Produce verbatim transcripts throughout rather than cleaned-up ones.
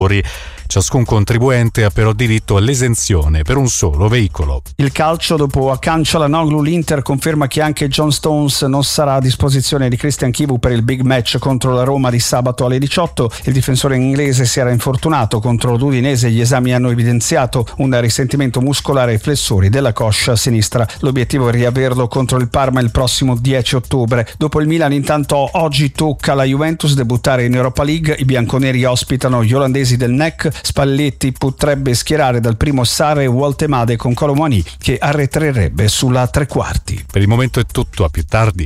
Ciascun contribuente ha però diritto all'esenzione per un solo veicolo. Il calcio, dopo Hakan Çalhanoğlu, l'Inter conferma che anche John Stones non sarà a disposizione di Christian Chivu per il big match contro la Roma di sabato alle diciotto. Il difensore inglese si era infortunato contro l'Udinese, gli esami hanno evidenziato un risentimento muscolare ai flessori della coscia sinistra. L'obiettivo è riaverlo contro il Parma il prossimo dieci ottobre. Dopo il Milan, intanto, oggi tocca alla Juventus debuttare in Europa League. I bianconeri ospitano gli olandesi del N E C. Spalletti potrebbe schierare dal primo Sarri e Woltemade con Kolo Muani, che arretrerebbe sulla tre quarti. Per il momento è tutto, a più tardi.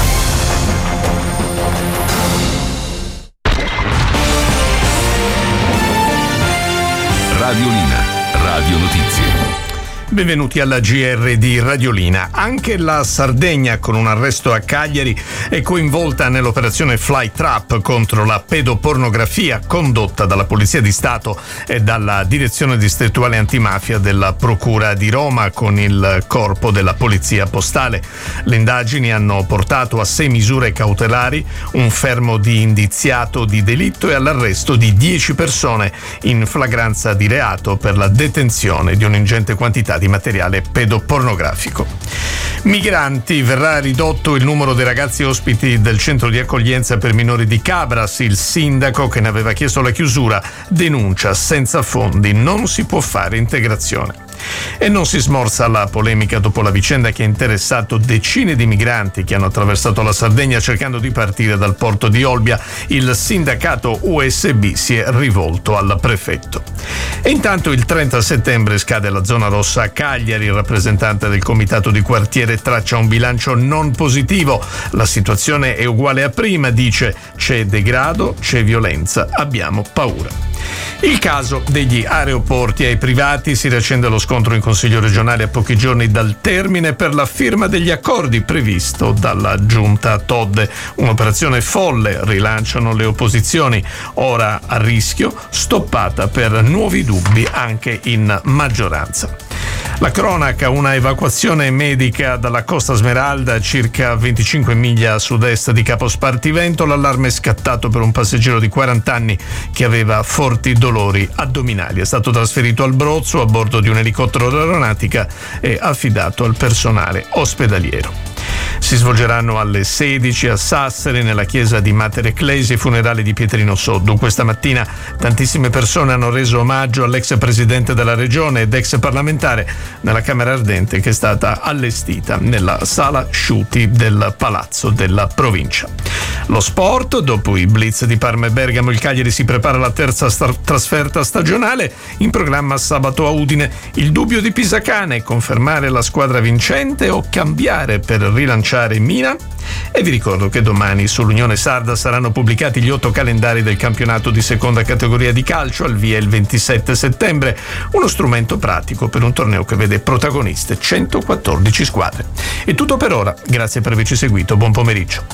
Radiolina, Radio Notizie. Benvenuti alla G R di Radiolina. Anche la Sardegna, con un arresto a Cagliari, è coinvolta nell'operazione Fly Trap contro la pedopornografia condotta dalla Polizia di Stato e dalla Direzione Distrettuale Antimafia della Procura di Roma con il corpo della Polizia Postale. Le indagini hanno portato a sei misure cautelari, un fermo di indiziato di delitto e all'arresto di dieci persone in flagranza di reato per la detenzione di un'ingente quantità di materiale pedopornografico. Migranti, verrà ridotto il numero dei ragazzi ospiti del centro di accoglienza per minori di Cabras. Il sindaco, che ne aveva chiesto la chiusura, denuncia: senza fondi non si può fare integrazione. E non si smorza la polemica dopo la vicenda che ha interessato decine di migranti che hanno attraversato la Sardegna cercando di partire dal porto di Olbia. Il sindacato U S B si è rivolto al prefetto. E intanto il trenta settembre scade la zona rossa a Cagliari. Il rappresentante del comitato di quartiere traccia un bilancio non positivo. La situazione è uguale a prima, dice: c'è degrado, c'è violenza, abbiamo paura. Il caso degli aeroporti ai privati: si riaccende lo scontro in Consiglio regionale a pochi giorni dal termine per la firma degli accordi previsto dalla giunta Todde. Un'operazione folle, rilanciano le opposizioni, ora a rischio, stoppata per nuovi dubbi anche in maggioranza. La cronaca: una evacuazione medica dalla Costa Smeralda, circa venticinque miglia a sud-est di Capo Spartivento. L'allarme è scattato per un passeggero di quaranta anni che aveva forti dolori addominali. È stato trasferito al Brozzo a bordo di un elicottero d'aeronautica e affidato al personale ospedaliero. Si svolgeranno alle sedici a Sassari, nella chiesa di Mater Ecclesia, i funerali di Pietrino Soddu. Questa mattina tantissime persone hanno reso omaggio all'ex presidente della regione ed ex parlamentare nella Camera Ardente, che è stata allestita nella sala Sciuti del Palazzo della Provincia. Lo sport: dopo i blitz di Parma e Bergamo, il Cagliari si prepara alla terza sta- trasferta stagionale. In programma sabato a Udine. Il dubbio di Pisacane: confermare la squadra vincente o cambiare per rilanciare Milan. E vi ricordo che domani sull'Unione Sarda saranno pubblicati gli otto calendari del campionato di seconda categoria di calcio, al via il ventisette settembre, uno strumento pratico per un torneo che vede protagoniste centoquattordici squadre. È tutto per ora, grazie per averci seguito, buon pomeriggio.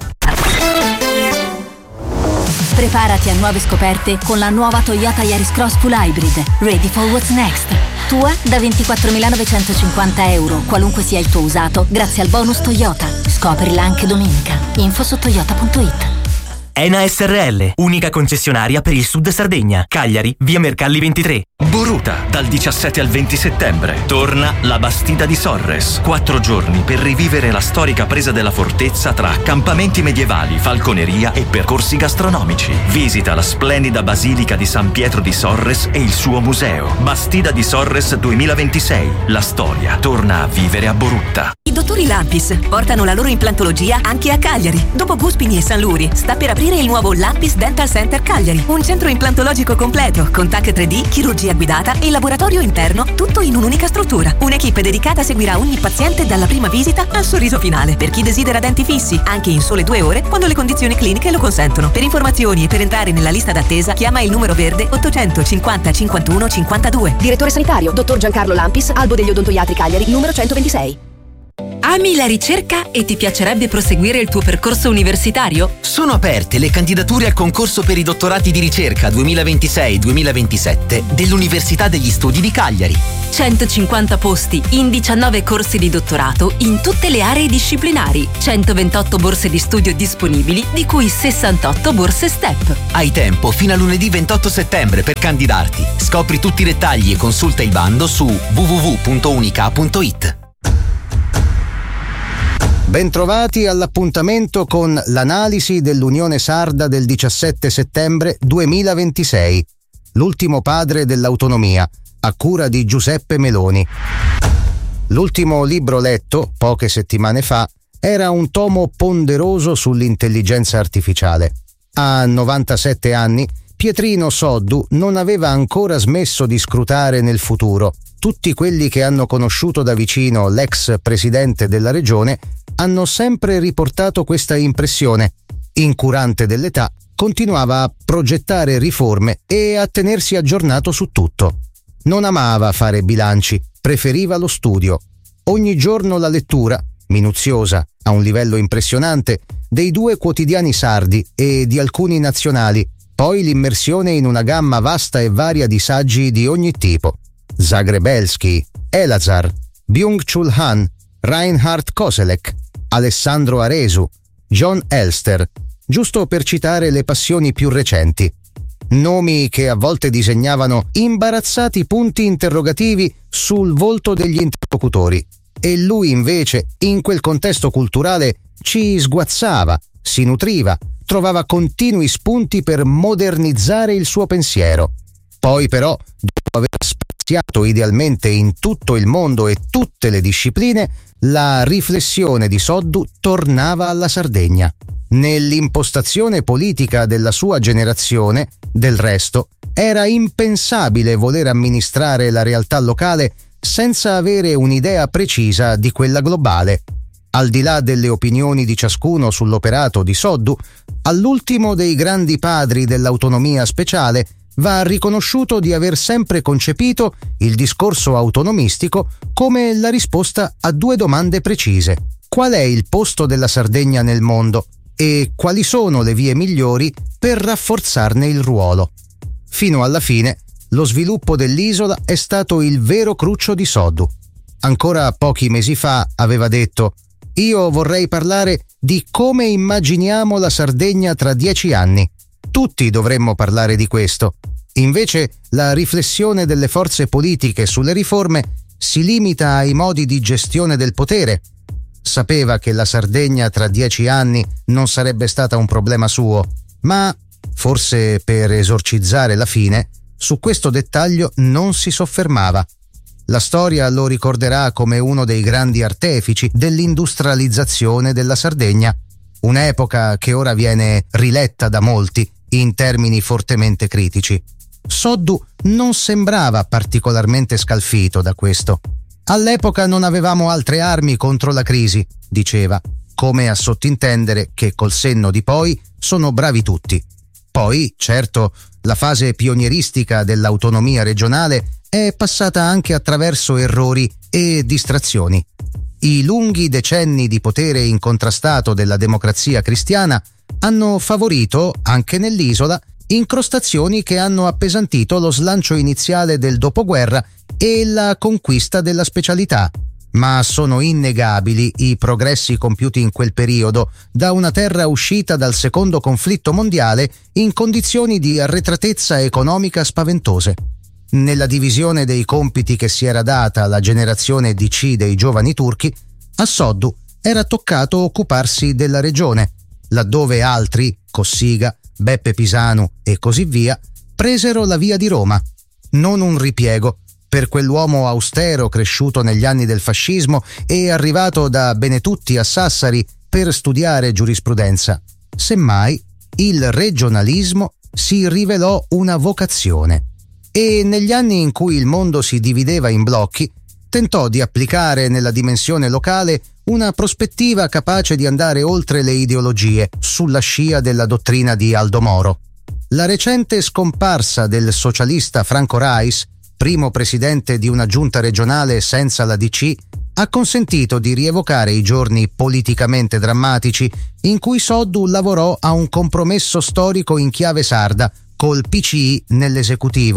Preparati a nuove scoperte con la nuova Toyota Yaris Cross Full Hybrid, ready for what's next. Tua da ventiquattromilanovecentocinquanta euro, qualunque sia il tuo usato, grazie al bonus Toyota. Scoprila anche domenica. Info su toyota punto it. Ena S R L, unica concessionaria per il Sud Sardegna. Cagliari, via Mercalli ventitré. Boruta, dal diciassette al venti settembre. Torna la Bastida di Sorres. Quattro giorni per rivivere la storica presa della fortezza tra accampamenti medievali, falconeria e percorsi gastronomici. Visita la splendida Basilica di San Pietro di Sorres e il suo museo. Bastida di Sorres duemilaventisei. La storia torna a vivere a Borutta. I dottori Lampis portano la loro implantologia anche a Cagliari. Dopo Guspini e San Luri, sta per aprire il nuovo Lampis Dental Center Cagliari, un centro implantologico completo con T A C tre D, chirurgia guidata e laboratorio interno, tutto in un'unica struttura. Un'equipe dedicata seguirà ogni paziente dalla prima visita al sorriso finale, per chi desidera denti fissi, anche in sole due ore quando le condizioni cliniche lo consentono. Per informazioni e per entrare nella lista d'attesa, chiama il numero verde ottocentocinquanta cinquantuno cinquantadue. Direttore sanitario, dottor Giancarlo Lampis, Albo degli Odontoiatri Cagliari, numero centoventisei. Ami la ricerca e ti piacerebbe proseguire il tuo percorso universitario? Sono aperte le candidature al concorso per i dottorati di ricerca duemilaventisei duemilaventisette dell'Università degli Studi di Cagliari. centocinquanta posti in diciannove corsi di dottorato in tutte le aree disciplinari, centoventotto borse di studio disponibili, di cui sessantotto borse STEP. Hai tempo fino a lunedì ventotto settembre per candidarti. Scopri tutti i dettagli e consulta il bando su w w w punto unica punto i t. Bentrovati all'appuntamento con l'analisi dell'Unione Sarda del diciassette settembre duemilaventisei, l'ultimo padre dell'autonomia, a cura di Giuseppe Meloni. L'ultimo libro letto, poche settimane fa, era un tomo ponderoso sull'intelligenza artificiale. A novantasette anni, Pietrino Soddu non aveva ancora smesso di scrutare nel futuro. Tutti quelli che hanno conosciuto da vicino l'ex presidente della regione hanno sempre riportato questa impressione. Incurante dell'età, continuava a progettare riforme e a tenersi aggiornato su tutto. Non amava fare bilanci, preferiva lo studio. Ogni giorno la lettura, minuziosa, a un livello impressionante, dei due quotidiani sardi e di alcuni nazionali, poi l'immersione in una gamma vasta e varia di saggi di ogni tipo. Zagrebelski, Elazar, Byung-Chul Han, Reinhard Koselleck, Alessandro Aresu, John Elster, giusto per citare le passioni più recenti. Nomi che a volte disegnavano imbarazzati punti interrogativi sul volto degli interlocutori. E lui invece, in quel contesto culturale, ci sguazzava, si nutriva, trovava continui spunti per modernizzare il suo pensiero. Poi però, dopo aver spaziato idealmente in tutto il mondo e tutte le discipline, la riflessione di Soddu tornava alla Sardegna. Nell'impostazione politica della sua generazione, del resto, era impensabile voler amministrare la realtà locale senza avere un'idea precisa di quella globale. Al di là delle opinioni di ciascuno sull'operato di Soddu, all'ultimo dei grandi padri dell'autonomia speciale va riconosciuto di aver sempre concepito il discorso autonomistico come la risposta a due domande precise. Qual è il posto della Sardegna nel mondo e quali sono le vie migliori per rafforzarne il ruolo? Fino alla fine, lo sviluppo dell'isola è stato il vero cruccio di Soddu. Ancora pochi mesi fa aveva detto: «Io vorrei parlare di come immaginiamo la Sardegna tra dieci anni. Tutti dovremmo parlare di questo». Invece la riflessione delle forze politiche sulle riforme si limita ai modi di gestione del potere. Sapeva che la Sardegna tra dieci anni non sarebbe stata un problema suo, ma, forse per esorcizzare la fine, su questo dettaglio non si soffermava. La storia lo ricorderà come uno dei grandi artefici dell'industrializzazione della Sardegna, un'epoca che ora viene riletta da molti in termini fortemente critici. Soddu non sembrava particolarmente scalfito da questo. «All'epoca non avevamo altre armi contro la crisi», diceva, come a sottintendere che col senno di poi sono bravi tutti. Poi, certo, la fase pionieristica dell'autonomia regionale è passata anche attraverso errori e distrazioni. I lunghi decenni di potere incontrastato della democrazia cristiana hanno favorito, anche nell'isola, incrostazioni che hanno appesantito lo slancio iniziale del dopoguerra e la conquista della specialità. Ma sono innegabili i progressi compiuti in quel periodo da una terra uscita dal secondo conflitto mondiale in condizioni di arretratezza economica spaventose. Nella divisione dei compiti che si era data alla generazione D C dei giovani turchi, a Soddu era toccato occuparsi della regione, laddove altri, Cossiga, Beppe Pisanu e così via, presero la via di Roma. Non un ripiego per quell'uomo austero cresciuto negli anni del fascismo e arrivato da Benetutti a Sassari per studiare giurisprudenza. Semmai, il regionalismo si rivelò una vocazione e negli anni in cui il mondo si divideva in blocchi, tentò di applicare nella dimensione locale una prospettiva capace di andare oltre le ideologie, sulla scia della dottrina di Aldo Moro. La recente scomparsa del socialista Franco Rais, primo presidente di una giunta regionale senza la D C, ha consentito di rievocare i giorni politicamente drammatici in cui Soddu lavorò a un compromesso storico in chiave sarda col P C I nell'esecutivo,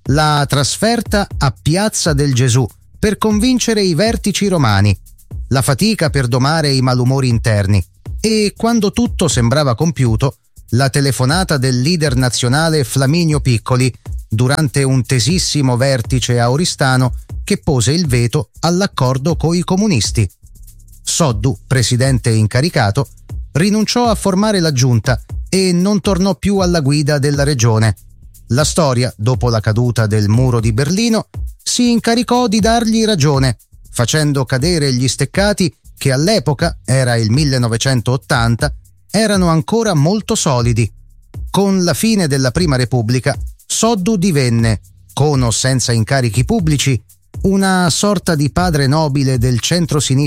la trasferta a Piazza del Gesù per convincere i vertici romani, la fatica per domare i malumori interni e, quando tutto sembrava compiuto, la telefonata del leader nazionale Flaminio Piccoli durante un tesissimo vertice a Oristano che pose il veto all'accordo coi comunisti. Soddu, presidente incaricato, rinunciò a formare la giunta e non tornò più alla guida della regione. La storia, dopo la caduta del muro di Berlino, si incaricò di dargli ragione, facendo cadere gli steccati che all'epoca, era il millenovecentottanta, erano ancora molto solidi. Con la fine della Prima Repubblica, Soddu divenne, con o senza incarichi pubblici, una sorta di padre nobile del centro-sinistra